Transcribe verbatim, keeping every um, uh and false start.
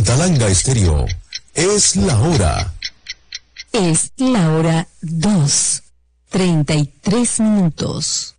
Tantalanga Estéreo. Es la hora. Es la hora dos, treinta y tres minutos.